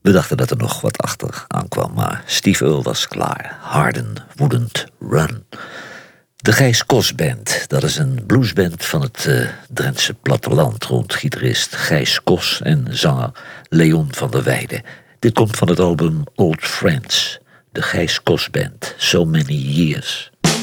We dachten dat er nog wat achter aankwam, maar Steve Earle was klaar. Harden wouldn't run. De Gijs Kos Band, dat is een bluesband van het Drentse platteland rond gitarist Gijs Kos en zanger Leon van der Weijden. Dit komt van het album Old Friends, de Gijs Kos Band, So Many Years.